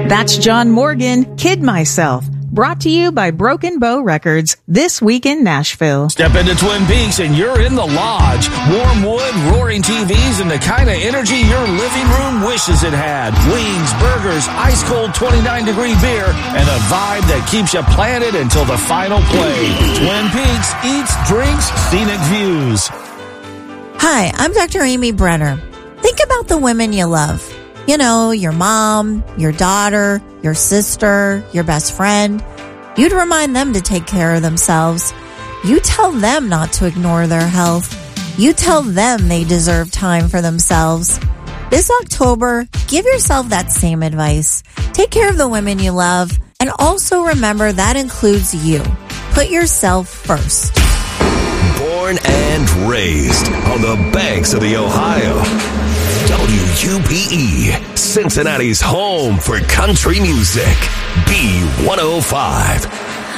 That's John Morgan, Kid Myself. Brought to you by Broken Bow Records, this week in Nashville. Step into Twin Peaks and you're in the Lodge. Warm wood, roaring TVs, and the kind of energy your living room wishes it had. Wings, burgers, ice-cold 29-degree beer, and a vibe that keeps you planted until the final play. Twin Peaks eats, drinks, scenic views. Hi, I'm Dr. Amy Brenner. Think about the women you love. You know, your mom, your daughter, your sister, your best friend. You'd remind them to take care of themselves. You tell them not to ignore their health. You tell them they deserve time for themselves. This October, give yourself that same advice. Take care of the women you love, and also remember that includes you. Put yourself first. Born and raised on the banks of the Ohio. WUPE, Cincinnati's home for country music. B105.